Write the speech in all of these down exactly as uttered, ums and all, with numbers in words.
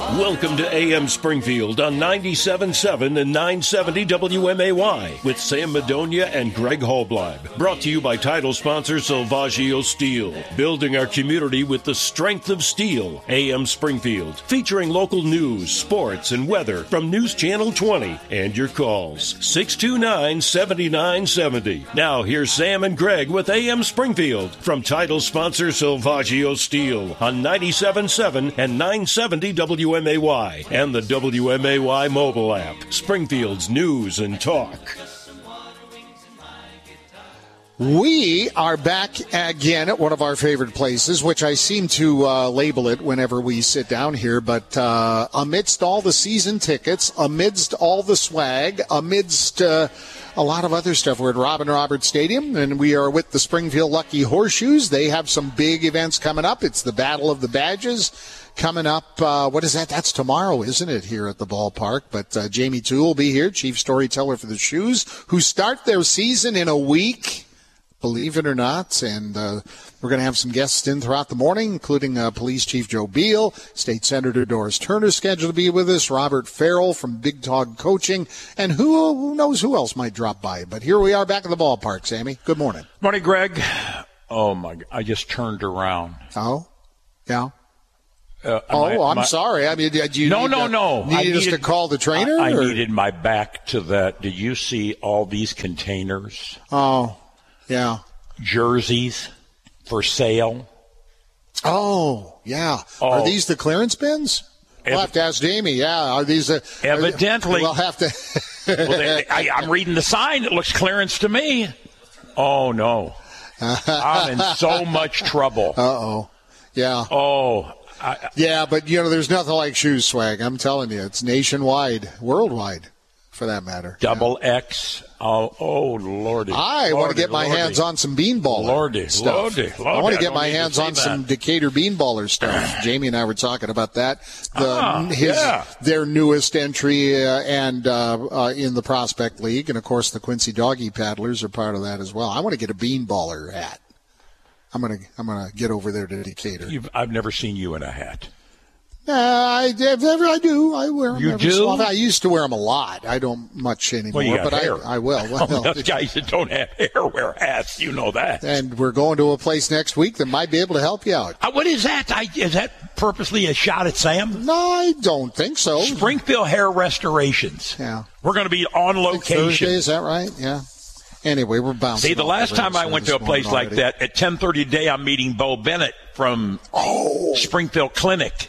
Welcome to A M Springfield on ninety-seven point seven and nine seventy W M A Y with Sam Madonia and Greg Hallbleib. Brought to you by title sponsor Salvaggio Steel. Building our community with the strength of steel. A M Springfield. Featuring local news, sports, and weather from News Channel twenty. And your calls. six two nine, seven nine seven zero. Now here's Sam and Greg with A M Springfield from title sponsor Salvaggio Steel on ninety-seven point seven and nine seventy W M A Y and the W M A Y mobile app. Springfield's news and talk. We are back again at one of our favorite places, which I seem to uh, label it whenever we sit down here. But uh, amidst all the season tickets, amidst all the swag, amidst uh, a lot of other stuff, we're at Robin Roberts Stadium, and we are with the Springfield Lucky Horseshoes. They have some big events coming up. It's the Battle of the Badges coming up. Uh, what is that? That's tomorrow, isn't it, here at the ballpark? But uh, Jamie Toole will be here, chief storyteller for the Shoes, who start their season in a week, believe it or not. And uh, we're going to have some guests in throughout the morning, including uh, Police Chief Joe Beal, State Senator Doris Turner scheduled to be with us, Robert Farrell from Big Dog Coaching, and who, who knows who else might drop by. But here we are back at the ballpark, Sammy. Good morning. Morning, Greg. Oh, my God. I just turned around. Oh? Yeah? Uh, oh, my, I'm my, sorry. I mean, did you no, need no, to, no. Needed, needed us to call the trainer? I, I or? needed my back to that. Did you see all these containers? Oh, yeah. Jerseys for sale. Oh, yeah. Oh. Are these the clearance bins? Ev- we'll have to ask Jamie. Yeah. Are these? Uh, Evidently. Are, we'll have to. well, they, I, I'm reading the sign. It looks clearance to me. Oh, no. I'm in so much trouble. Uh-oh. Yeah. Oh. I, yeah, but, you know, there's nothing like shoes swag. I'm telling you. It's nationwide, worldwide, for that matter. Double yeah. X. Oh, oh, Lordy. I Lordy, want to get my Lordy. hands on some beanballer Lordy, stuff. Lordy, Lordy. I want to get I my hands on that. some Decatur beanballer stuff. Jamie and I were talking about that. The, ah, his, yeah. Their newest entry uh, and uh, uh, in the Prospect League. And, of course, the Quincy Doggy Paddlers are part of that as well. I want to get a beanballer hat. I'm gonna I'm gonna get over there to Decatur. You've, I've never seen you in a hat. Uh, I, I do. I wear them. You every do? So often. I used to wear them a lot. I don't much anymore, well, you got but hair. I, I will. Well, those guys that don't have hair wear hats. You know that. And we're going to a place next week that might be able to help you out. Uh, what is that? I, is that purposely a shot at Sam? No, I don't think so. Springfield Hair Restorations. Yeah. We're going to be on location. Thursday, is that right? Yeah. Anyway, we're bouncing. See, the last time I went to a place like that, at ten thirty today, I'm meeting Bo Bennett from oh. Springfield Clinic,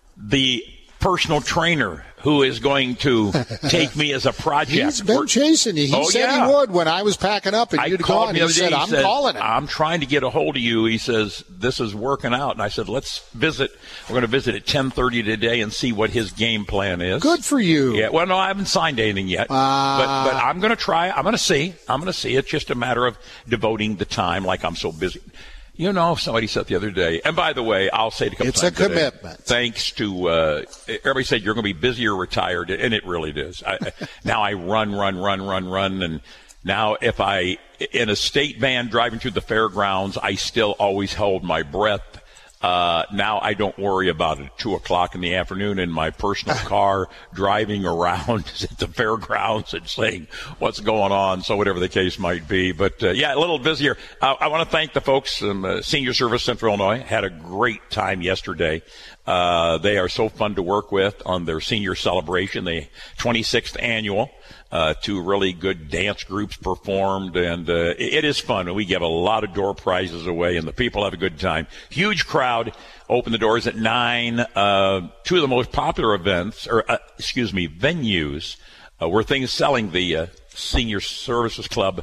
the personal trainer who is going to take me as a project. He's been We're, chasing you. He oh, said yeah. he would when I was packing up and I you'd called gone. me He the said, day, I'm said, calling him. I'm trying to get a hold of you. He says, this is working out. And I said, let's visit. We're going to visit at ten thirty today and see what his game plan is. Good for you. Yeah. Well, no, I haven't signed anything yet. Uh, but, but I'm going to try. I'm going to see. I'm going to see. It's just a matter of devoting the time like I'm so busy. You know, somebody said the other day, and by the way, I'll say it a couple it's times a commitment. Today, thanks to, uh, everybody said you're going to be busy or retired, and it really is. I, now I run, run, run, run, run, and now if I, in a state van driving through the fairgrounds, I still always hold my breath. Uh, now I don't worry about it at two o'clock in the afternoon in my personal car driving around at the fairgrounds and saying what's going on. So whatever the case might be. But, uh, yeah, a little busier. Uh, I want to thank the folks from uh, Senior Service Central Illinois. Had a great time yesterday. Uh, they are so fun to work with on their senior celebration, the twenty-sixth annual. Uh, two really good dance groups performed, and uh, it, it is fun. We give a lot of door prizes away, and the people have a good time. Huge crowd. Open the doors at nine. Uh, two of the most popular events, or uh, excuse me, venues, uh, were things selling. The uh, Senior Services Club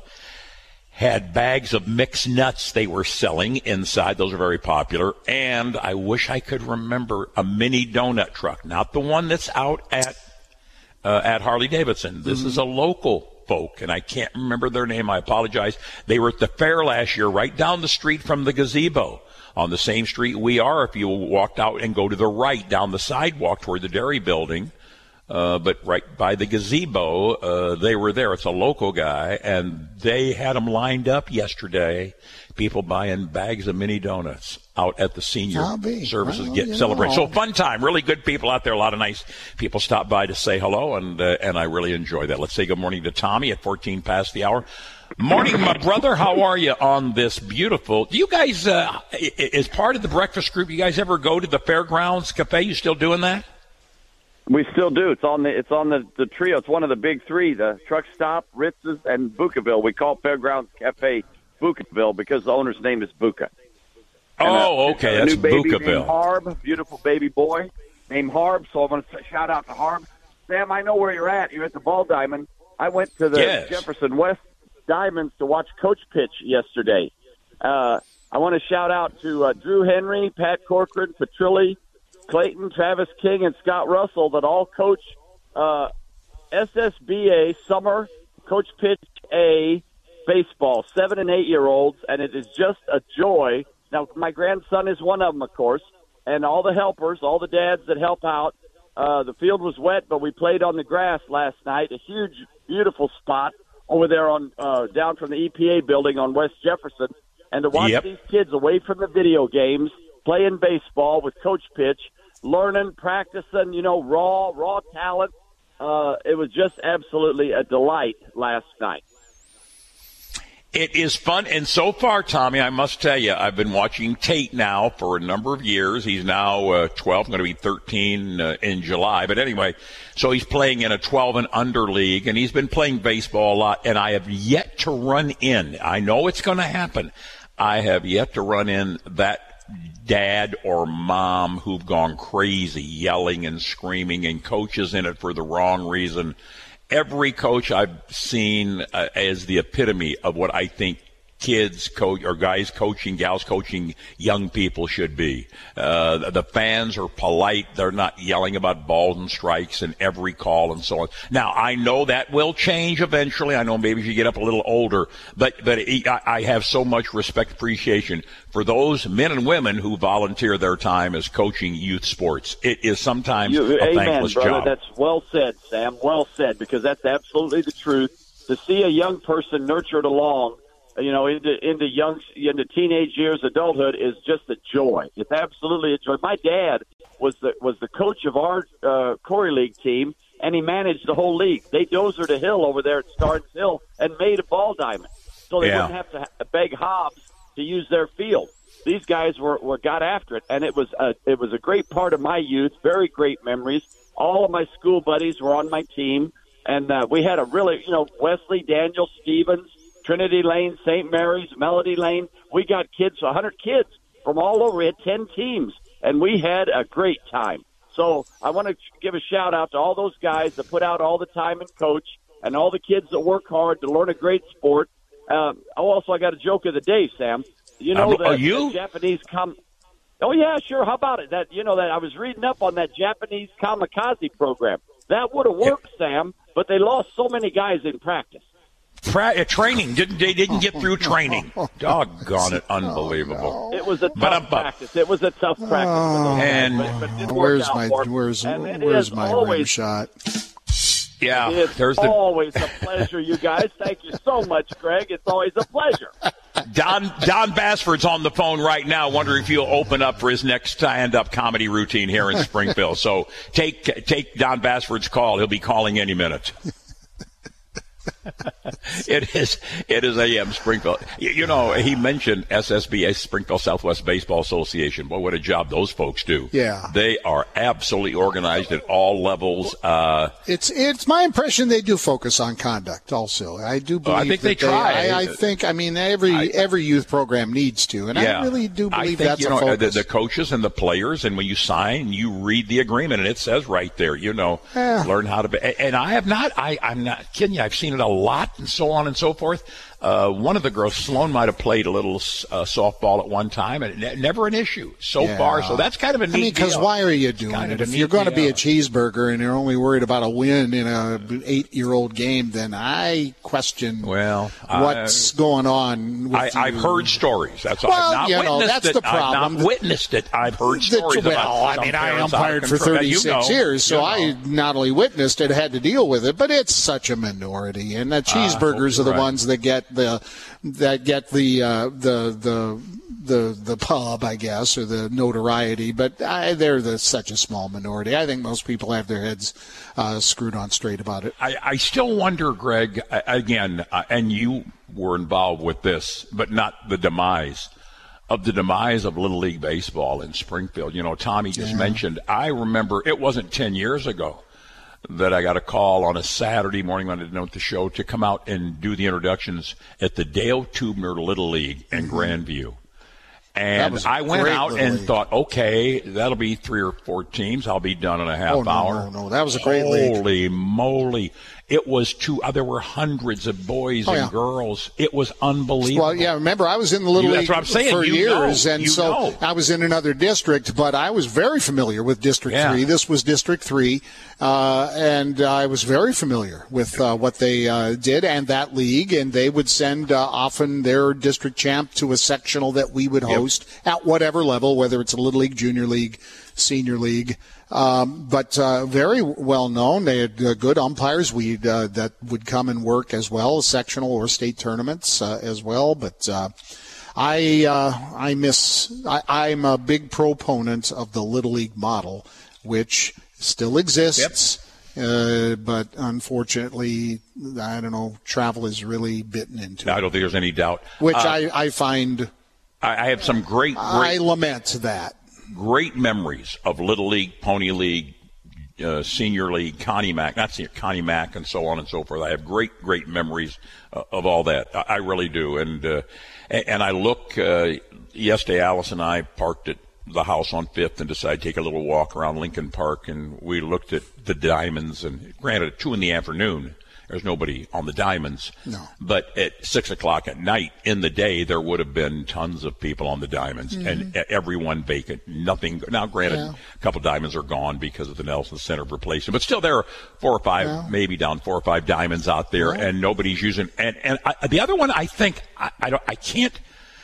had bags of mixed nuts they were selling inside. Those are very popular. And I wish I could remember a mini donut truck, not the one that's out at Uh, at Harley-Davidson. This mm-hmm. is a local folk, and I can't remember their name. I apologize. They were at the fair last year, right down the street from the gazebo, on the same street we are. If you walked out and go to the right down the sidewalk toward the dairy building, Uh, but right by the gazebo, uh, they were there. It's a local guy, and they had them lined up yesterday. People buying bags of mini donuts out at the senior services well, get celebrated. So fun time, really good people out there. A lot of nice people stop by to say hello, and uh, and I really enjoy that. Let's say good morning to Tommy at fourteen past the hour. Morning, my brother. How are you on this beautiful? Do you guys, uh, as part of the breakfast group, you guys ever go to the Fairgrounds Cafe? You still doing that? We still do. It's on the it's on the, the trio. It's one of the big three: the Truck Stop, Ritz's, and Bukaville. We call Fairgrounds Cafe Bukaville because the owner's name is Buka. And, oh, uh, okay, a that's new baby Bukaville. Named Harb, beautiful baby boy named Harb. So I want to shout out to Harb. Sam, I know where you're at. You're at the Ball Diamond. I went to the Yes. Jefferson West Diamonds to watch Coach pitch yesterday. Uh, I want to shout out to uh, Drew Henry, Pat Corcoran, Petrilli, Clayton, Travis King, and Scott Russell that all coach uh, S S B A Summer Coach Pitch A baseball, seven and eight year olds, and it is just a joy. Now, my grandson is one of them, of course, and all the helpers, all the dads that help out. Uh, the field was wet, but we played on the grass last night. A huge, beautiful spot over there on uh, down from the E P A building on West Jefferson, and to watch Yep. these kids away from the video games, playing baseball with Coach Pitch, learning, practicing, you know, raw, raw talent. Uh, it was just absolutely a delight last night. It is fun, and so far, Tommy, I must tell you, I've been watching Tate now for a number of years. He's now uh, twelve, going to be thirteen uh, in July. But anyway, so he's playing in a twelve and under league, and he's been playing baseball a lot, and I have yet to run in. I know it's going to happen. I have yet to run in that dad or mom who've gone crazy, yelling and screaming, and coaches in it for the wrong reason. Every coach I've seen uh, as the epitome of what I think kids coach or guys coaching, gals coaching young people should be. Uh, the fans are polite. They're not yelling about balls and strikes and every call and so on. Now, I know that will change eventually. I know maybe as you get up a little older, but, but it, I, I have so much respect, appreciation for those men and women who volunteer their time as coaching youth sports. It is sometimes You, a amen, thankless brother. job. That's well said, Sam. Well said, because that's absolutely the truth. To see a young person nurtured along, you know, into into young into teenage years, adulthood is just a joy. It's absolutely a joy. My dad was the was the coach of our uh, Corey League team, and he managed the whole league. They dozered a hill over there at Starnes Hill and made a Ball Diamond, so they Yeah. wouldn't have to ha- beg Hobbs to use their field. These guys were, were got after it, and it was a it was a great part of my youth. Very great memories. All of my school buddies were on my team, and uh, we had a really, you know, Wesley, Daniel, Stevens, Trinity Lane, Saint Mary's, Melody Lane. We got kids, one hundred kids from all over. We had ten teams, and we had a great time. So I want to give a shout-out to all those guys that put out all the time and coach, and all the kids that work hard to learn a great sport. Um, oh, also, I got a joke of the day, Sam. You know Um, that are you? the Japanese com- Oh, yeah, sure. How about it? That you know that I was reading up on that Japanese kamikaze program. That would have worked, Sam, but they lost so many guys in practice. Pra- uh, training didn't they didn't get through training? Doggone it, unbelievable. It was a tough But, but, practice. It was a tough practice. for those guys, And but, but it did work Where's out my for 'em. where's And it where's is my always, rim shot? yeah, It's there's the always a pleasure, you guys. Thank you so much, Greg. It's always a pleasure. Don Don Basford's on the phone right now, wondering if he'll open up for his next stand-up comedy routine here in Springfield. So take take Don Basford's call. He'll be calling any minute. It is it is A M Springfield. You, you know, he mentioned S S B A, Springfield Southwest Baseball Association. Boy, what a job those folks do. Yeah. They are absolutely organized at all levels. Uh, It's it's my impression they do focus on conduct. Also, I do believe. I think that they try. I, I think. I mean, every I- every youth program needs to, and yeah. I really do I believe think, that's you a know, the, focus. the coaches and the players, and when you sign, you read the agreement, and it says right there, you know, Yeah. learn how to be. And I have not, I, I'm not kidding you, I've seen it a lot, and so on and so forth. Uh, one of the girls, Sloan, might have played a little uh, softball at one time, and ne- never an issue so yeah. far. So that's kind of a neat I mean, because why are you doing it? If you're going to be a cheeseburger and you're only worried about a win in an eight-year-old game, then I question well, what's I, going on with I, you. I've heard stories. That's well, I've not you witnessed know, that's it. the problem. I've not witnessed it. I've heard the, stories well, about I mean, I parents umpired for thirty-six you know, years, so you know. I not only witnessed it, had to deal with it, but it's such a minority. And the cheeseburgers uh, are the right. ones that get the that get the uh, the the the the pub, I guess, or the notoriety. But I, they're the, such a small minority. I think most people have their heads uh, screwed on straight about it. I, I still wonder, Greg, again, uh, and you were involved with this, but not the demise of the demise of Little League Baseball in Springfield. You know, Tommy just yeah. mentioned, I remember it wasn't ten years ago that I got a call on a Saturday morning when I didn't know the show to come out and do the introductions at the Dale Tubner Little League in mm-hmm. Grandview. And I went out and league. thought, okay, that'll be three or four teams. I'll be done in a half oh, no, hour. No, no, that was a great Holy league. Holy moly. It was two, uh, there were hundreds of boys oh, and yeah. girls. It was unbelievable. Well, yeah, remember, I was in the Little you, League that's what I'm saying. for you years, know. and you so know. I was in another district, but I was very familiar with District yeah. three. This was District three, uh, and I was very familiar with uh, what they uh, did and that league, and they would send uh, often their district champ to a sectional that we would host yep. at whatever level, whether it's a Little League, Junior League, Senior League. Um, but uh, very well known. They had uh, good umpires we uh, that would come and work as well, sectional or state tournaments uh, as well. But uh, I uh, I miss. I, I'm a big proponent of the Little League model, which still exists. Yep. Uh, but unfortunately, I don't know. Travel is really bitten into. I don't think there's any doubt. Which uh, I, I find. I, I have some great, great. I lament that. Great memories of Little League, Pony League, uh, Senior League, Connie Mack, not Senior, Connie Mack, and so on and so forth. I have great, great memories uh, of all that. I, I really do. And uh, and I look, uh, yesterday Alice and I parked at the house on Fifth and decided to take a little walk around Lincoln Park, and we looked at the diamonds. And granted, at two in the afternoon, there's nobody on the diamonds. No. But at six o'clock at night in the day, there would have been tons of people on the diamonds, mm-hmm. and everyone vacant. Nothing. Now, granted, yeah. a couple of diamonds are gone because of the Nelson Center replacement, but still, there are four or five, yeah. maybe down four or five diamonds out there, yeah. and nobody's using. And and I, the other one, I think, I, I don't, I can't,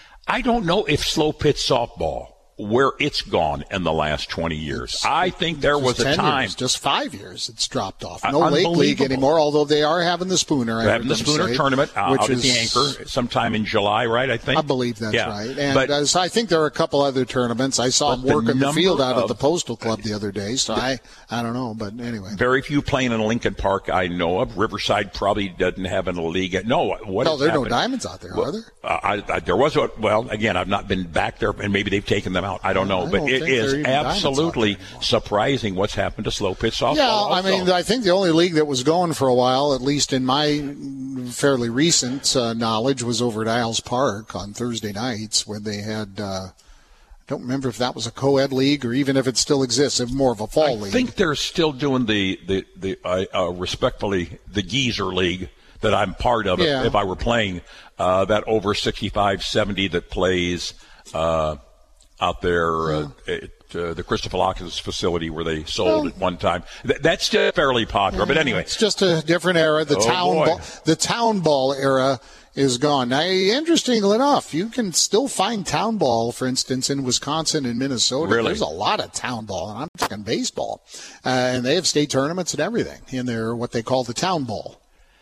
I don't know if slow pitch softball, where it's gone in the last twenty years. It's, I think there was a time. Years, just five years it's dropped off. No Lake League anymore, although they are having the Spooner. They're having the Spooner say, tournament uh, which out is, at the Anchor sometime in July, right, I think? I believe that's yeah. right. And but, uh, so I think there are a couple other tournaments. I saw them working the, the field out of, at the Postal Club the other day, so the, I, I don't know, but anyway. Very few playing in Lincoln Park I know of. Riverside probably doesn't have a league. No, what No, there are happened? no diamonds out there, well, are there? Uh, I, I, there was, a, well, again, I've not been back there, and maybe they've taken them out. I don't know, I but don't it is absolutely surprising what's happened to slow pitch softball. Yeah, also. I mean, I think the only league that was going for a while, at least in my fairly recent uh, knowledge, was over at Isles Park on Thursday nights when they had. Uh, I don't remember if that was a co-ed league or even if it still exists. It's more of a fall I league. I think they're still doing the the the uh, uh, respectfully the Geezer League that I'm part of. Yeah. If, if I were playing uh, that over sixty-five seventy that plays uh, out there. Uh, yeah. at, Uh, the Christopherlakis facility where they sold well, at one time. Th- that's still fairly popular, yeah, but anyway. It's just a different era. The oh, town boy. ball, the town ball era is gone. Now, interestingly enough, you can still find town ball, for instance, in Wisconsin and Minnesota. Really? There's a lot of town ball, and I'm talking baseball. Uh, and they have state tournaments and everything in their what they call the town ball.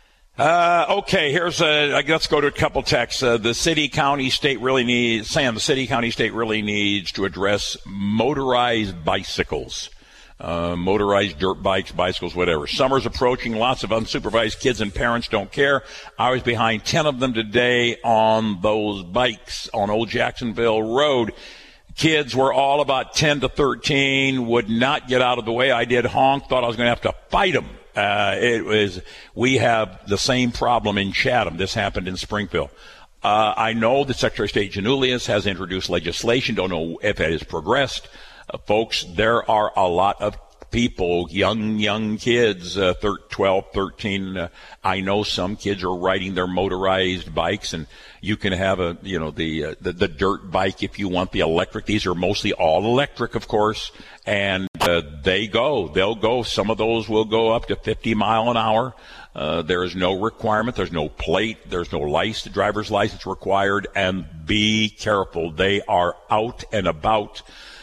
Uh, okay, here's a, let's go to a couple texts. Uh, the city, county, state really needs, Sam, the city, county, state really needs to address motorized bicycles, uh, motorized dirt bikes, bicycles, whatever. Summer's approaching, lots of unsupervised kids and parents don't care. I was behind ten of them today on those bikes on Old Jacksonville Road. Kids were all about ten to thirteen, would not get out of the way. I did honk, thought I was going to have to fight them. Uh, it was, we have the same problem in Chatham. This happened in Springfield. Uh, I know that Secretary of State Janulius has introduced legislation. Don't know if it has progressed. Uh, folks, there are a lot of people, young, young kids, uh, twelve, thirteen. Uh, I know some kids are riding their motorized bikes, and you can have a, you know, the, uh, the, the dirt bike if you want, the electric. These are mostly all electric, of course, and uh, they go. They'll go. Some of those will go up to fifty mile an hour. Uh, there is no requirement. There's no plate. There's no license, driver's license required. And be careful. They are out and about.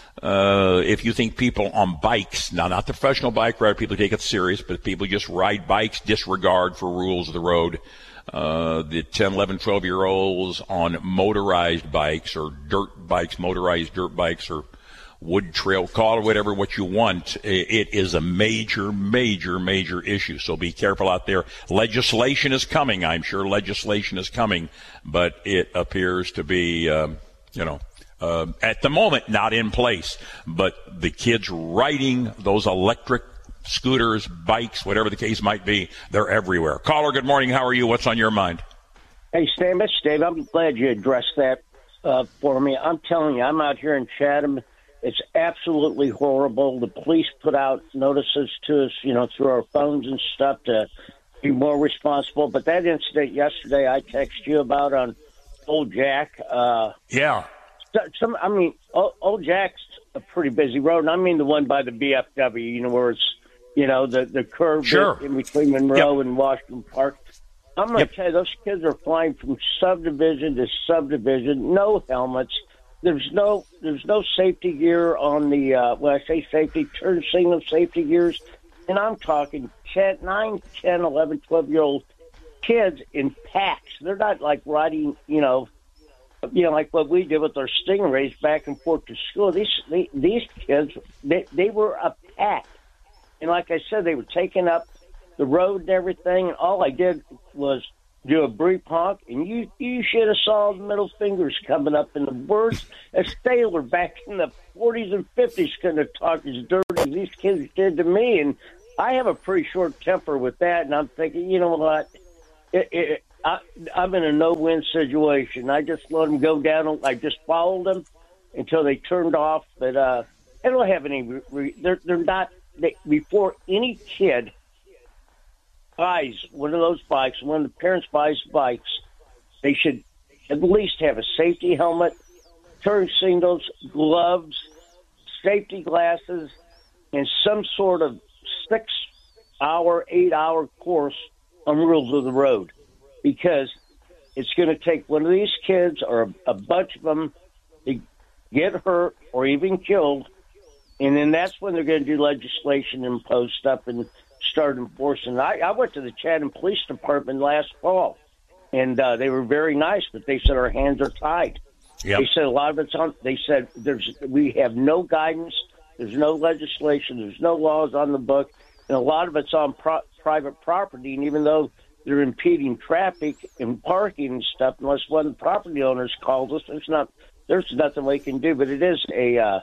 Uh, if you think people on bikes, now not the professional bike rider, people take it serious, but people just ride bikes, disregard for rules of the road. Uh, the ten, eleven, twelve-year-olds on motorized bikes or dirt bikes, motorized dirt bikes or wood trail, call it whatever what you want. It is a major, major, major issue. So be careful out there. Legislation is coming. I'm sure legislation is coming, but it appears to be, um, you know, uh, at the moment not in place. But the kids riding those electric scooters, bikes, whatever the case might be, they're everywhere. Caller, good morning. How are you? What's on your mind? Hey, Stan, Mister Dave, I'm glad you addressed that uh, for me. I'm telling you, I'm out here in Chatham. It's absolutely horrible. The police put out notices to us, you know, through our phones and stuff to be more responsible. But that incident yesterday I texted you about on Old Jack. Uh, yeah. Some, I mean, Old, Old Jack's a pretty busy road, and I mean the one by the B F W, you know, where it's, you know, the, the curve sure. in between Monroe yep. and Washington Park. I'm going to yep. tell you, those kids are flying from subdivision to subdivision, no helmets. There's no there's no safety gear on the, uh, when I say safety, turn signal safety gears. And I'm talking ten, nine, ten, eleven, twelve-year-old kids in packs. They're not like riding, you know, you know, like what we did with our Stingrays back and forth to school. These they, these kids, they, they were a pack. And like I said, they were taking up the road and everything. And all I did was do a brief honk, and you you should have saw the middle fingers coming up. In the words of Taylor back in the forties and fifties, couldn't have talked as dirty as these kids did to me. And I have a pretty short temper with that, and I'm thinking, you know what? It, it, I, I'm in a no-win situation. I just let them go down. I just followed them until they turned off. But uh, they don't have any. Re- they're they're not. They, before any kid buys one of those bikes, one of the parents buys bikes, they should at least have a safety helmet, turn signals, gloves, safety glasses, and some sort of six-hour, eight-hour course on rules of the road. Because it's going to take one of these kids or a, a bunch of them to get hurt or even killed, and then that's when they're going to do legislation and post stuff and start enforcing. I, I went to the Chatham Police Department last fall, and uh, they were very nice, but they said our hands are tied. Yep. They said a lot of it's on. They said there's we have no guidance, there's no legislation, there's no laws on the book, and a lot of it's on pro- private property. And even though they're impeding traffic and parking and stuff, unless one of the property owners calls us, there's not there's nothing we can do. But it is a uh,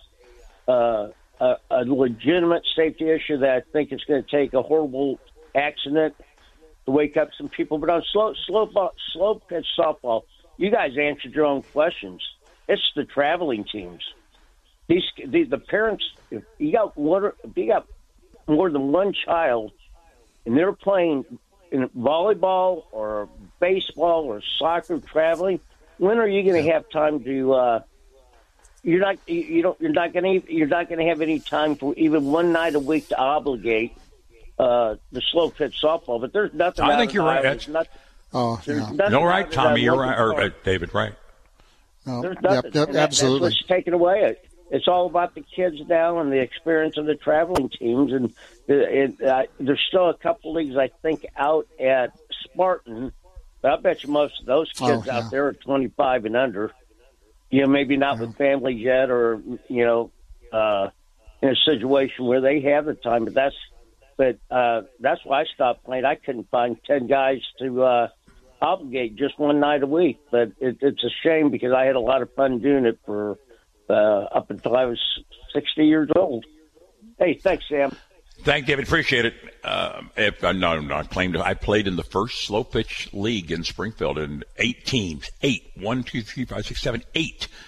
uh, A, a legitimate safety issue that I think it's going to take a horrible accident to wake up some people. But on slow, slow, slow pitch softball, you guys answered your own questions. It's the traveling teams. These the, the parents. If you got one, if you got more than one child, and they're playing in volleyball or baseball or soccer, traveling, when are you going to have time to? Uh, You're not. You don't. You're not going to. You're not going to have any time for even one night a week to obligate uh, the slow pitch softball. But there's nothing. I think you're right. There's not, oh, there's yeah. No, right, Tommy. You're right, or uh, David, right? No, there's nothing. yep, yep, that, absolutely. That's what's taken away. It's all about the kids now and the experience of the traveling teams. And it, it, uh, there's still a couple leagues I think out at Spartan, but I bet you most of those kids oh, yeah. out there are twenty-five and under. You know, maybe not with families yet, or you know, uh, in a situation where they have the time. But that's, but uh, that's why I stopped playing. I couldn't find ten guys to uh, obligate just one night a week. But it, it's a shame because I had a lot of fun doing it for uh, up until I was sixty years old. Hey, thanks, Sam. Thank David. Appreciate it. Uh, if, uh, no, no, I claimed I played in the first slow pitch league in Springfield in eight teams. Eight. One, two, three, five, six, seven, eight.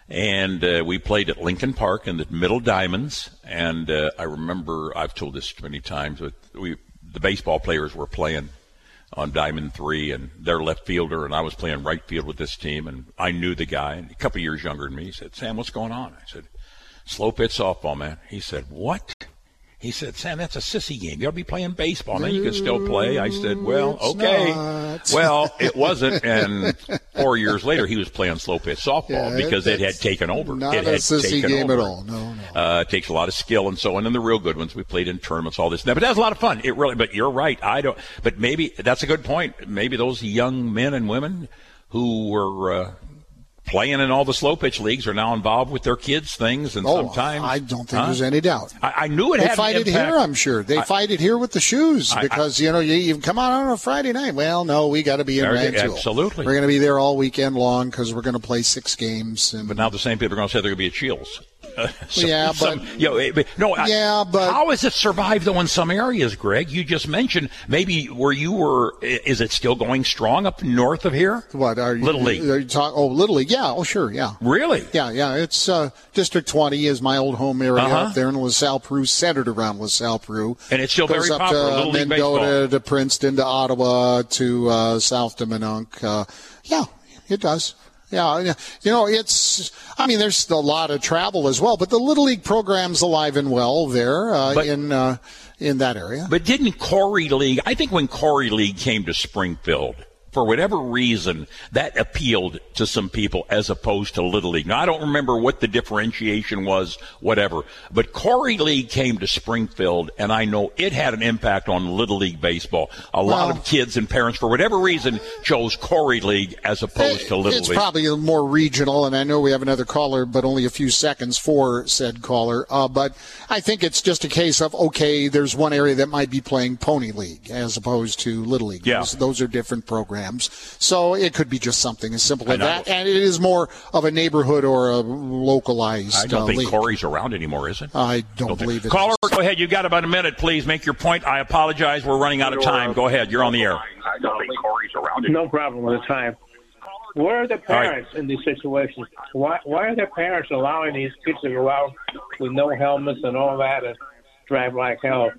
And uh, we played at Lincoln Park in the Middle Diamonds. And uh, I remember, I've told this many times, but we the baseball players were playing on Diamond three, and their left fielder, and I was playing right field with this team, and I knew the guy, a couple of years younger than me. He said, Sam, what's going on? I said, slow pitch softball, man. He said, what? He said, Sam, that's a sissy game. You ought to be playing baseball. Man, you can still play. I said, well, It's okay. not. Well, it wasn't. And four years later, he was playing slow pitch softball Yeah, because it, it had taken over. Not it a had sissy taken game over. at all. No, no. Uh, it takes a lot of skill and so on. And the real good ones, we played in tournaments, all this. But that was a lot of fun. It really. But you're right. I don't. But maybe that's a good point. Maybe those young men and women who were uh, playing in all the slow pitch leagues are now involved with their kids' things, and Oh, sometimes I don't think huh? there's any doubt. I, I knew it They had fight an it impact. here, I'm sure. They I- fight it here with the shoes I- because, you know, you, you come out on a Friday night. Well, no, we got to be in There you- Rantoul. absolutely. We're going to be there all weekend long because we're going to play six games. And But now the same people are going to say they're going to be at Shields. Uh, some- Yeah, some- but- you know, eh, but- no, I- Yeah, but- how has it survived though in some areas, Greg? You just mentioned maybe where you were. i- Is it still going strong up north of here? What are you? Little League. Are you talk, oh, Little League. Yeah. Oh, sure. Yeah. Really? Yeah, yeah. It's uh, District twenty is my old home area Uh-huh. up there in LaSalle, Peru, centered around LaSalle, Peru. And it's still Goes very up popular, to Little League Mendota, baseball. to Princeton, to Ottawa, to uh, South to Minonk. Uh, yeah, it does. Yeah, yeah. You know, it's, I mean, there's a lot of travel as well, but the Little League program's alive and well there uh, But- in uh, in that area. But didn't Corey League, I think when Corey League came to Springfield, for whatever reason, that appealed to some people as opposed to Little League. Now, I don't remember what the differentiation was, whatever, but Corey League came to Springfield, and I know it had an impact on Little League baseball. A lot Well- of kids and parents, for whatever reason, chose Corey League as opposed to Little it's League. probably more regional, and I know we have another caller, but only a few seconds for said caller. Uh, but I think it's just a case of, okay, there's one area that might be playing Pony League as opposed to Little League. Yeah. Those, those are different programs. So it could be just something as simple as And I that. And it is more of a neighborhood or a localized I don't uh, think league. Corey's around anymore, is it? I don't think- believe it. Caller, is. go ahead. You've got about a minute, please. Make your point. I apologize. We're running out of time. Go ahead. You're on the air. I don't think Corey's around it. No problem with the time. Where are the parents in these situations? Why why are the parents allowing these kids to go out with no helmets and all that and drive like hell?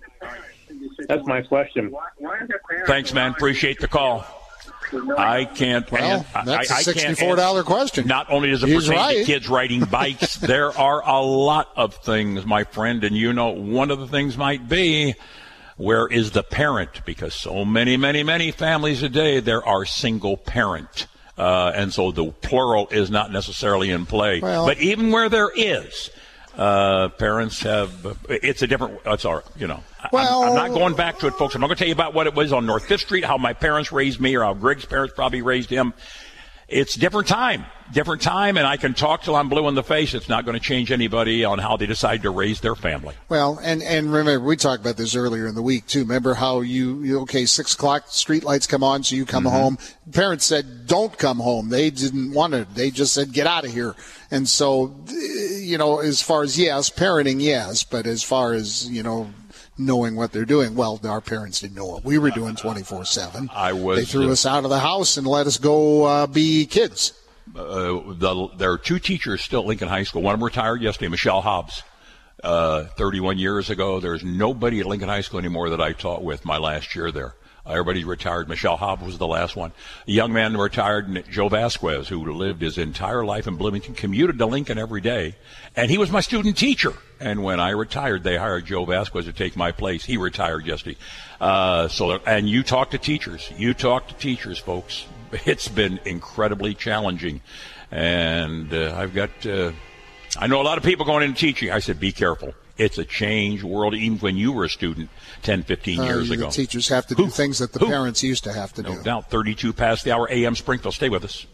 That's my question. Thanks, man. Appreciate the call. I can't. Well, I- that's I- a I can't sixty-four dollars question. Not only does it He's pertain to right. kids riding bikes, there are a lot of things, my friend, and you know one of the things might be, where is the parent? Because so many, many, many families today, there are single parent. Uh, and so the plural is not necessarily in play. Well- but even where there is, uh, parents have, it's a different, it's all right, you know. I'm- Well- I'm, not going back to it, folks. I'm not going to tell you about what it was on North Fifth Street, how my parents raised me, or how Greg's parents probably raised him. It's different time, different time, and I can talk till I'm blue in the face. It's not going to change anybody on how they decide to raise their family. Well, and, and remember, we talked about this earlier in the week, too. Remember how you, you okay, six o'clock, street lights come on, so you come Mm-hmm. home. Parents said, don't come home. They didn't want it. They just said, get out of here. And so, you know, as far as, yes, parenting, yes, but as far as, you know, knowing what they're doing, well, our parents didn't know what we were doing twenty-four seven. I was, They threw uh, us out of the house and let us go uh, be kids. Uh, the, there are two teachers still at Lincoln High School. One of them retired yesterday, Michelle Hobbs, uh, thirty-one years ago. There's nobody at Lincoln High School anymore that I taught with my last year there. Uh, everybody retired. Michelle Hobbs was the last one. A young man retired, Joe Vasquez, who lived his entire life in Bloomington, commuted to Lincoln every day, and he was my student teacher. And when I retired, they hired Joe Vasquez to take my place. He retired yesterday. Uh, so, and you talk to teachers. You talk to teachers, folks. It's been incredibly challenging. And uh, I've got, uh, I know a lot of people going into teaching. I said, be careful. It's a changed world, even when you were a student ten, fifteen years uh, ago. The teachers have to do Who? things that the Who? parents used to have to No do. doubt. thirty-two past the hour, A M Springfield. Stay with us.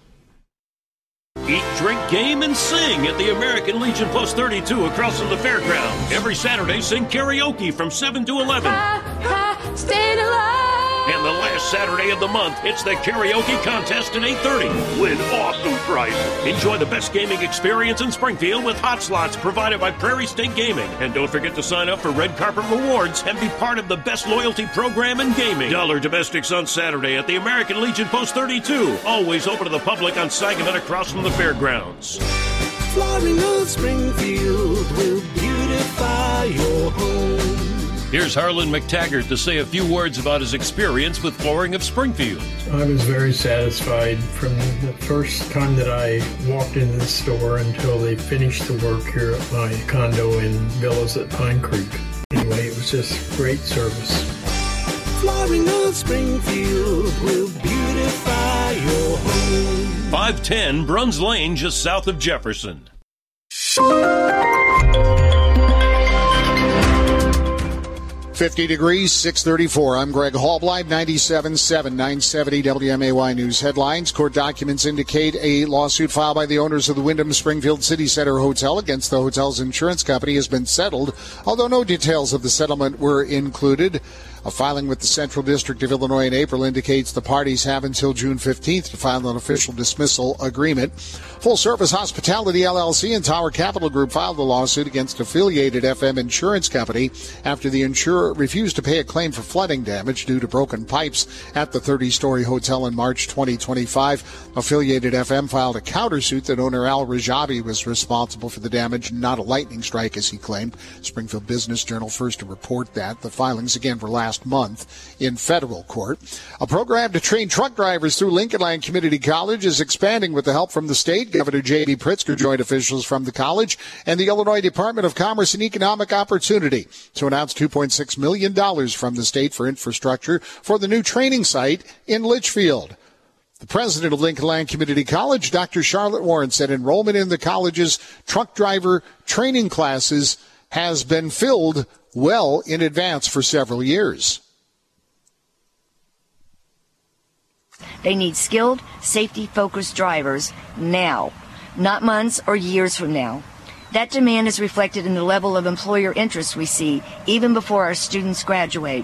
Eat, drink, game, and sing at the American Legion Plus thirty-two across from the fairgrounds. Every Saturday, sing karaoke from seven to eleven. I, I stayed alive. And the last Saturday of the month, it's the karaoke contest at eight thirty. Win awesome prizes. Enjoy the best gaming experience in Springfield with hot slots provided by Prairie State Gaming. And don't forget to sign up for Red Carpet Rewards and be part of the best loyalty program in gaming. Dollar Domestics on Saturday at the American Legion Post thirty-two. Always open to the public on Saginaw across from the fairgrounds. Flooring of Springfield will beautify your home. Here's Harlan McTaggart to say a few words about his experience with Flooring of Springfield. I was very satisfied from the first time that I walked into the store until they finished the work here at my condo in Villas at Pine Creek. Anyway, it was just great service. Flooring of Springfield will beautify your home. five ten Bruns Lane, just south of Jefferson. fifty degrees, six thirty-four. I'm Greg Hallbleib, ninety-seven point seven, nine seventy W M A Y News headlines. Court documents indicate a lawsuit filed by the owners of the Wyndham Springfield City Center Hotel against the hotel's insurance company has been settled, although no details of the settlement were included. A filing with the Central District of Illinois in April indicates the parties have until June fifteenth to file an official dismissal agreement. Full Service Hospitality, L L C, and Tower Capital Group filed a lawsuit against affiliated F M Insurance Company after the insurer refused to pay a claim for flooding damage due to broken pipes at the thirty-story hotel in March twenty twenty-five. Affiliated F M filed a countersuit that owner Al Rajabi was responsible for the damage, not a lightning strike, as he claimed. Springfield Business Journal first to report that. The filings, again, were last month in federal court. A program to train truck drivers through Lincoln Land Community College is expanding with the help from the state. Governor J B Pritzker joined officials from the college and the Illinois Department of Commerce and Economic Opportunity to announce two point six million dollars from the state for infrastructure for the new training site in Litchfield. The president of Lincoln Land Community College, Doctor Charlotte Warren, said enrollment in the college's truck driver training classes has been filled well in advance for several years. They need skilled, safety-focused drivers now, not months or years from now. That demand is reflected in the level of employer interest we see even before our students graduate.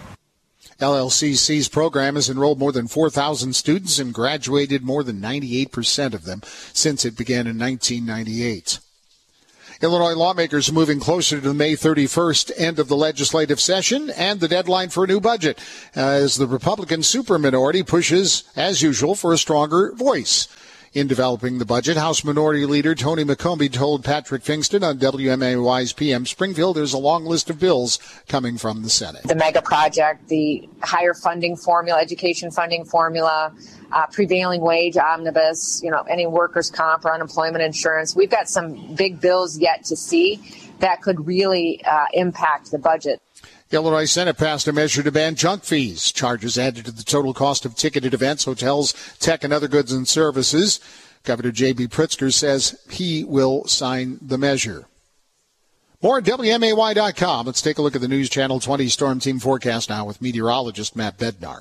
L L C C's program has enrolled more than four thousand students and graduated more than ninety-eight percent of them since it began in nineteen ninety-eight. Illinois lawmakers are moving closer to the May thirty-first end of the legislative session and the deadline for a new budget as the Republican superminority pushes, as usual, for a stronger voice. In developing the budget, House Minority Leader Tony McCombie told Patrick Fingston on W M A Y's P M Springfield there's a long list of bills coming from the Senate. The mega project, the higher funding formula, education funding formula, uh, prevailing wage omnibus, you know, any workers' comp or unemployment insurance. We've got some big bills yet to see that could really uh, impact the budget. Illinois Senate passed a measure to ban junk fees, charges added to the total cost of ticketed events, hotels, tech, and other goods and services. Governor J B Pritzker says he will sign the measure. More at W M A Y dot com. Let's take a look at the News Channel twenty Storm Team forecast now with meteorologist Matt Bednar.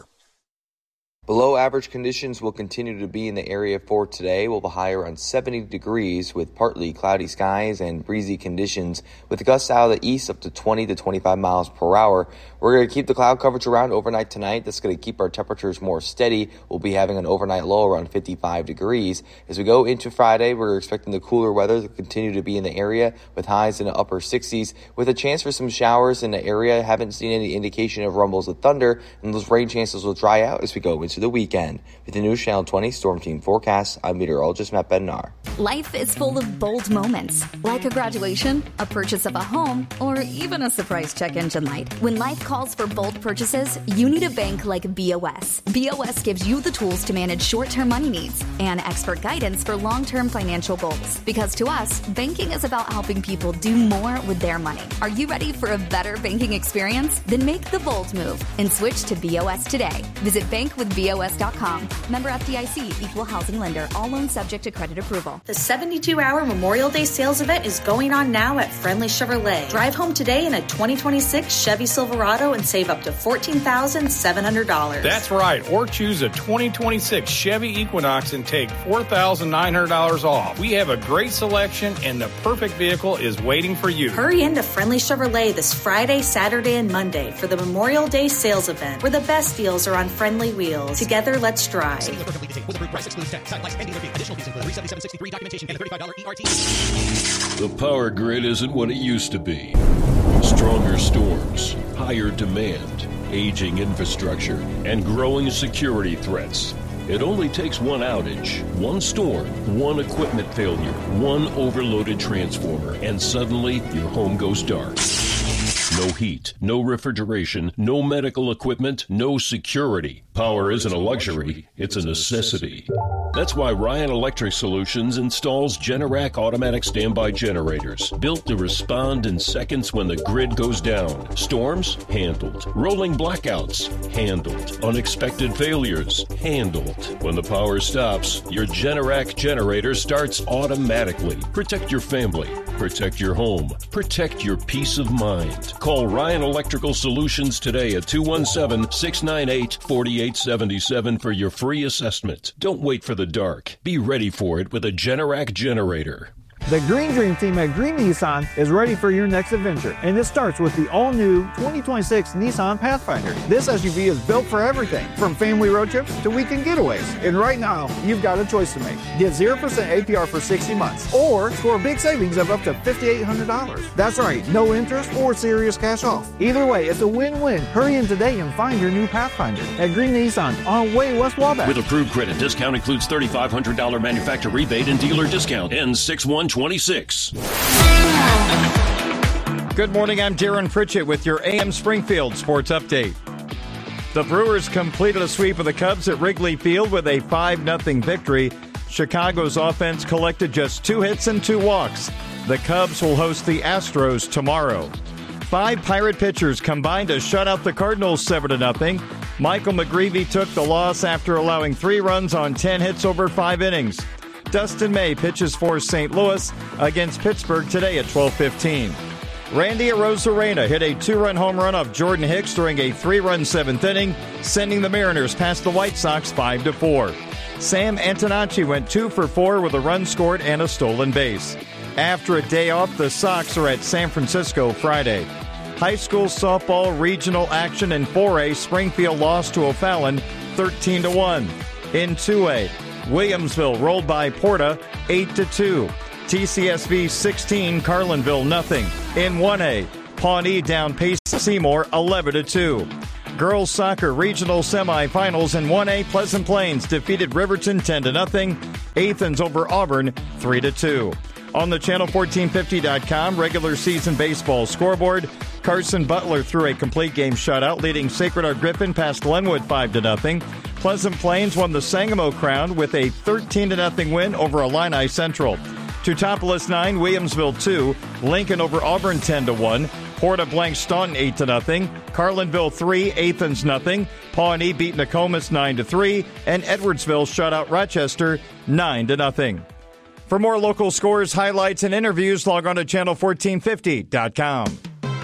Below average conditions will continue to be in the area for today. We'll be high around seventy degrees with partly cloudy skies and breezy conditions with gusts out of the east up to twenty to twenty-five miles per hour. We're going to keep the cloud coverage around overnight tonight. That's going to keep our temperatures more steady. We'll be having an overnight low around fifty-five degrees. As we go into Friday, we're expecting the cooler weather to continue to be in the area with highs in the upper sixties with a chance for some showers in the area. Haven't seen any indication of rumbles of thunder, and those rain chances will dry out as we go into the weekend. With the News Channel twenty Storm Team forecast, I'm meteorologist Matt Bednar. Life is full of bold moments, like a graduation, a purchase of a home, or even a surprise check engine light. When life calls for bold purchases, you need a bank like B O S. B O S gives you the tools to manage short-term money needs and expert guidance for long-term financial goals. Because to us, banking is about helping people do more with their money. Are you ready for a better banking experience? Then make the bold move and switch to B O S today. Visit bank with B O S dot com. Member F D I C, Equal Housing Lender. All loans subject to credit approval. The seventy-two hour Memorial Day sales event is going on now at Friendly Chevrolet. Drive home today in a twenty twenty-six Chevy Silverado and save up to fourteen thousand seven hundred dollars. That's right. Or choose a twenty twenty-six Chevy Equinox and take four thousand nine hundred dollars off. We have a great selection and the perfect vehicle is waiting for you. Hurry into Friendly Chevrolet this Friday, Saturday, and Monday for the Memorial Day sales event, where the best deals are on Friendly wheels. Together, let's drive. The power grid isn't what it used to be. Stronger storms, higher demand, aging infrastructure, and growing security threats. It only takes one outage, one storm, one equipment failure, one overloaded transformer, and suddenly your home goes dark. No heat, no refrigeration, no medical equipment, no security. Power isn't a luxury, it's a necessity. That's why Ryan Electric Solutions installs Generac automatic standby generators, built to respond in seconds when the grid goes down. Storms? Handled. Rolling blackouts? Handled. Unexpected failures? Handled. When the power stops, your Generac generator starts automatically. Protect your family. Protect your home. Protect your peace of mind. Call Ryan Electrical Solutions today at two one seven, six nine eight, four eight seven seven for your free assessment. Don't wait for the dark. Be ready for it with a Generac generator. The Green Dream team at Green Nissan is ready for your next adventure, and this starts with the all-new twenty twenty-six Nissan Pathfinder. This S U V is built for everything, from family road trips to weekend getaways. And right now, you've got a choice to make. Get zero percent A P R for sixty months, or score big savings of up to five thousand eight hundred dollars. That's right, no interest or serious cash off. Either way, it's a win-win. Hurry in today and find your new Pathfinder at Green Nissan on Way West Wabash. With approved credit, discount includes three thousand five hundred dollars manufacturer rebate and dealer discount. Ends six one twenty-six. Good morning, I'm Darren Pritchett with your A M Springfield Sports Update. The Brewers completed a sweep of the Cubs at Wrigley Field with a five nothing victory. Chicago's offense collected just two hits and two walks. The Cubs will host the Astros tomorrow. Five Pirate pitchers combined to shut out the Cardinals seven to nothing. Michael McGreevy took the loss after allowing three runs on ten hits over five innings. Dustin May pitches for Saint Louis against Pittsburgh today at twelve fifteen. Randy Arozarena hit a two-run home run off Jordan Hicks during a three-run seventh inning, sending the Mariners past the White Sox five to four. Sam Antonacci went two for four with a run scored and a stolen base. After a day off, the Sox are at San Francisco Friday. High school softball regional action in four A, Springfield lost to O'Fallon thirteen to one. In two A, Williamsville rolled by Porta eight to two. T C S V sixteen, Carlinville nothing. In one A, Pawnee down Pace Seymour eleven to two. Girls soccer regional semifinals in one A, Pleasant Plains defeated Riverton ten to nothing. Athens over Auburn three to two. On the channel fourteen fifty dot com regular season baseball scoreboard, Carson Butler threw a complete game shutout, leading Sacred Heart Griffin past Glenwood five to nothing. Pleasant Plains won the Sangamo Crown with a thirteen to nothing win over Illini Central. Teutopolis nine, Williamsville two, Lincoln over Auburn ten to one. Porta blank Staunton eight to nothing. Carlinville three, Athens nothing. Pawnee beat Nokomis nine to three, and Edwardsville shut out Rochester nine to nothing. For more local scores, highlights, and interviews, log on to channel fourteen fifty dot com.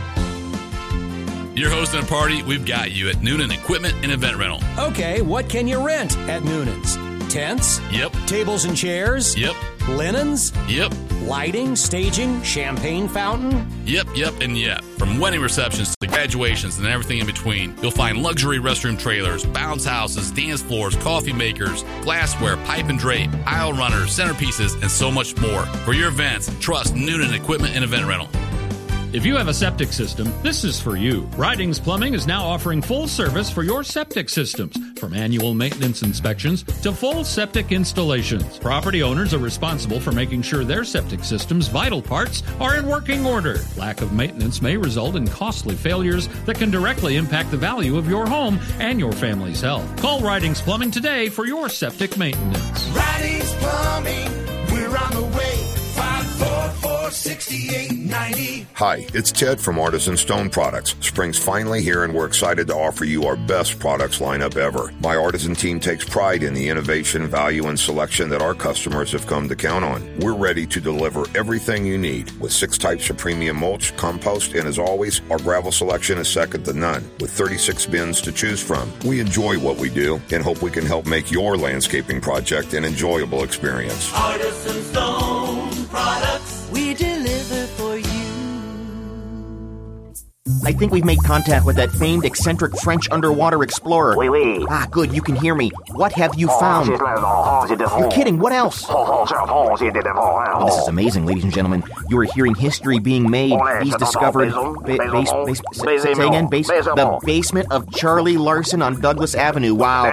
You're hosting a party, we've got you at Noonan Equipment and Event Rental. Okay, what can you rent at Noonan's? Tents? Yep. Tables and chairs? Yep. Linens? Yep. Lighting, staging, champagne fountain? Yep, yep, and yep. From wedding receptions to graduations and everything in between, you'll find luxury restroom trailers, bounce houses, dance floors, coffee makers, glassware, pipe and drape, aisle runners, centerpieces, and so much more. For your events, trust Noonan Equipment and Event Rental. If you have a septic system, this is for you. Ridings Plumbing is now offering full service for your septic systems, from annual maintenance inspections to full septic installations. Property owners are responsible for making sure their septic system's vital parts are in working order. Lack of maintenance may result in costly failures that can directly impact the value of your home and your family's health. Call Ridings Plumbing today for your septic maintenance. Ridings Plumbing, we're on the way. five four four, six eight nine zero. Hi, it's Ted from Artisan Stone Products. Spring's finally here and we're excited to offer you our best products lineup ever. My Artisan team takes pride in the innovation, value, and selection that our customers have come to count on. We're ready to deliver everything you need with six types of premium mulch, compost, and as always, our gravel selection is second to none with thirty-six bins to choose from. We enjoy what we do and hope we can help make your landscaping project an enjoyable experience. Artisan Stone Products, we deliver for you. I I think we've made contact with that famed eccentric French underwater explorer. Oui, oui. Ah, good, you can hear me. What have you found? You're kidding, what else? Oh, this is amazing, ladies and gentlemen. You are hearing history being made. He's discovered... Ba- base, base, say, say again, base, the basement of Charlie Larson on Douglas Avenue. Wow.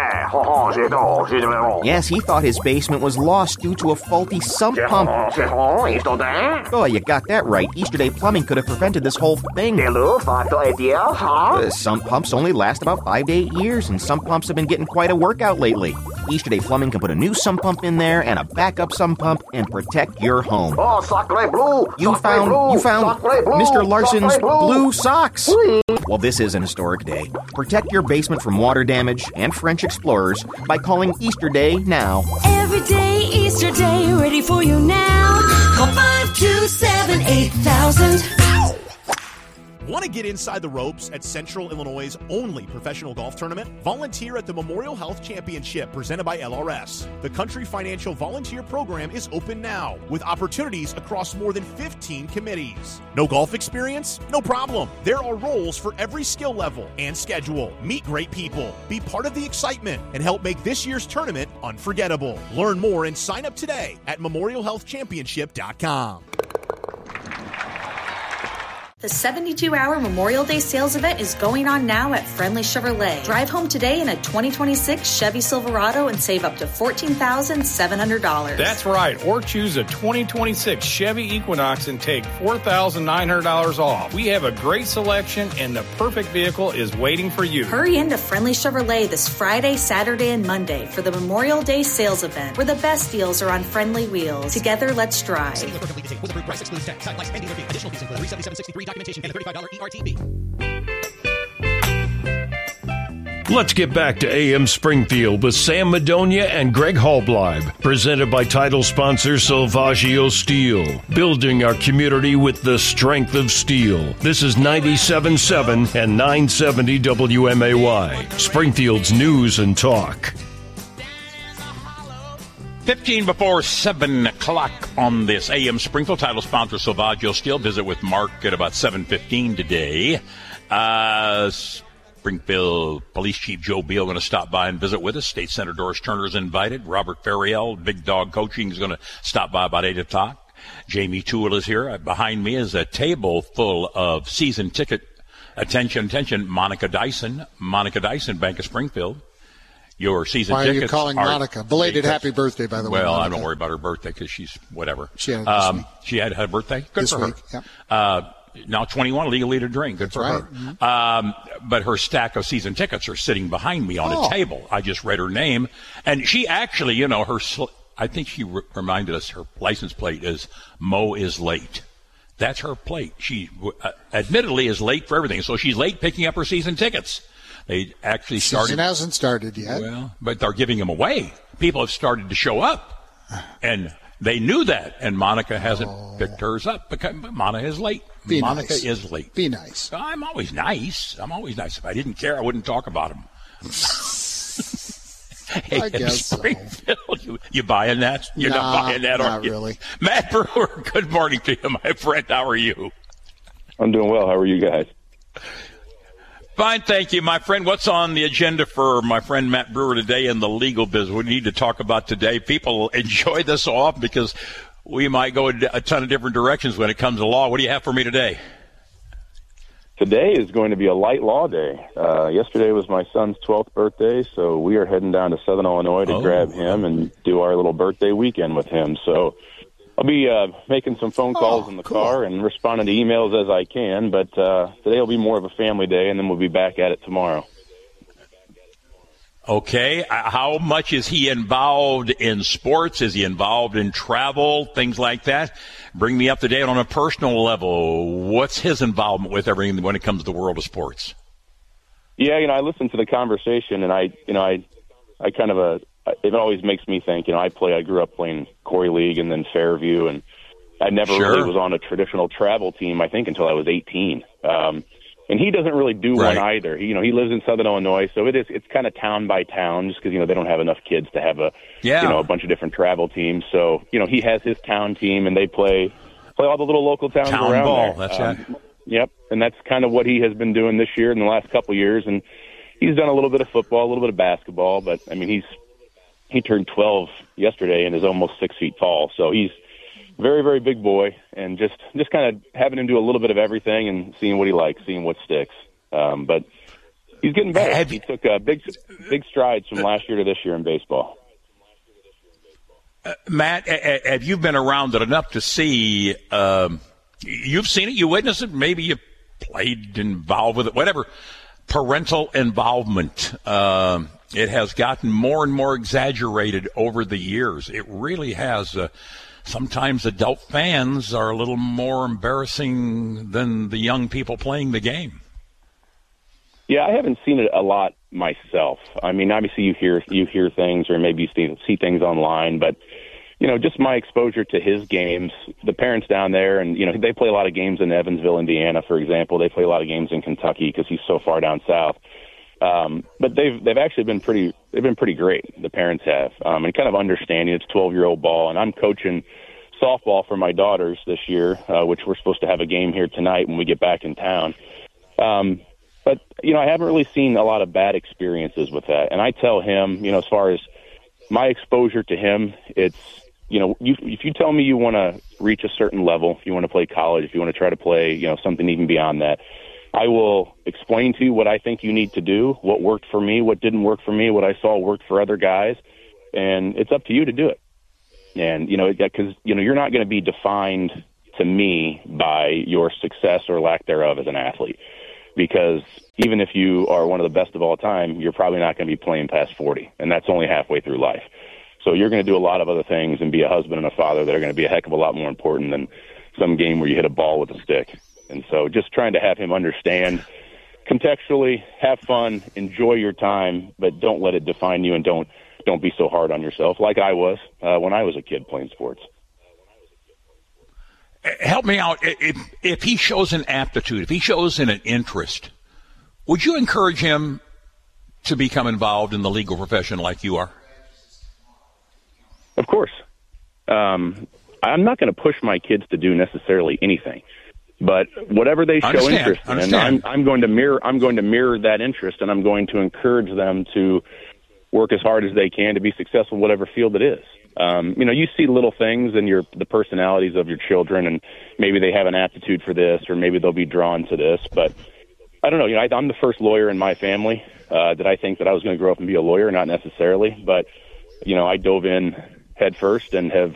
Yes, he thought his basement was lost due to a faulty sump pump. Oh, you got that right. Easter Day Plumbing could have prevented this whole thing. Uh, sump pumps only last about five to eight years, and sump pumps have been getting quite a workout lately. Easter Day Plumbing can put a new sump pump in there and a backup sump pump and protect your home. Oh, sacre bleu! You found, bleu, you found bleu, Mister Larson's bleu. blue socks. Well, this is an historic day. Protect your basement from water damage and French explorers by calling Easter Day now. Every day, Easter Day, ready for you now. Call five two seven eight thousand. Want to get inside the ropes at Central Illinois' only professional golf tournament? Volunteer at the Memorial Health Championship presented by L R S. The Country Financial Volunteer Program is open now with opportunities across more than fifteen committees. No golf experience? No problem. There are roles for every skill level and schedule. Meet great people, be part of the excitement, and help make this year's tournament unforgettable. Learn more and sign up today at memorial health championship dot com. The seventy-two hour Memorial Day sales event is going on now at Friendly Chevrolet. Drive home today in a twenty twenty-six Chevy Silverado and save up to fourteen thousand seven hundred dollars. That's right. Or choose a twenty twenty-six Chevy Equinox and take four thousand nine hundred dollars off. We have a great selection and the perfect vehicle is waiting for you. Hurry into Friendly Chevrolet this Friday, Saturday, and Monday for the Memorial Day sales event, where the best deals are on friendly wheels. Together, let's drive. Let's get back to A M Springfield with Sam Madonia and Greg Hallbleib, presented by title sponsor Salvaggio Steel, building our community with the strength of steel. This is ninety-seven point seven and nine seventy W M A Y, Springfield's news and talk. fifteen before seven o'clock on this A M Springfield. Title sponsor Salvaggio Steel. Visit with Mark at about seven fifteen today. Uh, Springfield Police Chief Joe Beal going to stop by and visit with us. State Senator Doris Turner is invited. Robert Ferriel, Big Dog Coaching, is going to stop by about eight o'clock. Jamie Toole is here. Behind me is a table full of season ticket. Attention, attention, Monica Dyson. Monica Dyson, Bank of Springfield. Your season Why tickets. Why are you calling Monica? Belated because, happy birthday, by the well, way. Well, I don't worry about her birthday because she's whatever. She had, um, she had, had a birthday? Good this for week, her. Yep. Uh, now twenty-one, legally to drink. Good That's for right. her. Mm-hmm. Um, but her stack of season tickets are sitting behind me on oh. a table. I just read her name. And she actually, you know, her. Sl- I think she re- reminded us her license plate is Mo is late. That's her plate. She uh, admittedly is late for everything. So she's late picking up her season tickets. They actually started. Season hasn't started yet. Well, but they're giving them away. People have started to show up, and they knew that. And Monica hasn't oh. picked hers up because Monica is late. Be Monica nice. is late. Be nice. I'm always nice. I'm always nice. If I didn't care, I wouldn't talk about them. Hey, I guess so. You, you buying that? You're nah, not buying that, are not you? really. Matt Brewer, good morning to you, my friend. How are you? I'm doing well. How are you guys? Fine, thank you, my friend. What's on the agenda for my friend Matt Brewer today in the legal business? We need to talk about today. People enjoy this off because we might go in a ton of different directions when it comes to law. What do you have for me today? Today is going to be a light law day. Uh, yesterday was my son's twelfth birthday, so we are heading down to Southern Illinois to oh. grab him and do our little birthday weekend with him. So I'll be uh, making some phone calls oh, in the cool. car and responding to emails as I can, but uh, today will be more of a family day, and then we'll be back at it tomorrow. Okay. Uh, how much is he involved in sports? Is he involved in travel, things like that? Bring me up to date on a personal level. What's his involvement with everything when it comes to the world of sports? Yeah, you know, I listened to the conversation, and I, you know, I, I kind of a, it always makes me think, you know, I play, I grew up playing Corey League and then Fairview, and I never sure. really was on a traditional travel team, I think, until I was eighteen. Um, and he doesn't really do right. one either. He, you know, he lives in Southern Illinois, so it is, it's kind of town by town just because, you know, they don't have enough kids to have a, yeah. you know, a bunch of different travel teams. So, you know, he has his town team, and they play, play all the little local towns town around ball. there. That's um, it. Yep, and that's kind of what he has been doing this year in the last couple of years. And he's done a little bit of football, a little bit of basketball, but, I mean, he's he turned twelve yesterday and is almost six feet tall. So he's very, very big boy, and just, just kind of having him do a little bit of everything and seeing what he likes, seeing what sticks. Um, but he's getting better. Have he took uh, big, big strides from last year to this year in baseball. Uh, Matt, have you been around it enough to see, um, you've seen it, you witnessed it, maybe you played involved with it, whatever, parental involvement. Um, it has gotten more and more exaggerated over the years. It really has. Uh, sometimes adult fans are a little more embarrassing than the young people playing the game. Yeah, I haven't seen it a lot myself. I mean, obviously you hear you hear things, or maybe you see, see things online, but you know, just my exposure to his games, the parents down there, and you know, they play a lot of games in Evansville, Indiana, for example. They play a lot of games in Kentucky because he's so far down south. Um, but they've they've actually been pretty they've been pretty great. The parents have, um, and kind of understanding it's twelve year old ball, and I'm coaching softball for my daughters this year, uh, which we're supposed to have a game here tonight when we get back in town. Um, But, you know, I haven't really seen a lot of bad experiences with that. And I tell him, you know, as far as my exposure to him, it's, you know, you, if you tell me you want to reach a certain level, if you want to play college, if you want to try to play, you know, something even beyond that, I will explain to you what I think you need to do, what worked for me, what didn't work for me, what I saw worked for other guys. And it's up to you to do it. And, you know, because, you know, you're not going to be defined to me by your success or lack thereof as an athlete. Because even if you are one of the best of all time, you're probably not going to be playing past forty, and that's only halfway through life. So you're going to do a lot of other things and be a husband and a father that are going to be a heck of a lot more important than some game where you hit a ball with a stick. And so just trying to have him understand contextually, have fun, enjoy your time, but don't let it define you, and don't don't be so hard on yourself like I was uh, when I was a kid playing sports. Help me out. If, if he shows an aptitude, if he shows an interest, would you encourage him to become involved in the legal profession like you are? Of course. Um, I'm not going to push my kids to do necessarily anything, but whatever they show Understand. interest in, Understand. I'm, I'm going to mirror. I'm going to mirror that interest, and I'm going to encourage them to work as hard as they can to be successful in whatever field it is. Um, you know, you see little things in your the personalities of your children, and maybe they have an aptitude for this, or maybe they'll be drawn to this. But I don't know. You know, I, I'm the first lawyer in my family. Uh, did I think that I was going to grow up and be a lawyer? Not necessarily, but you know, I dove in head first and have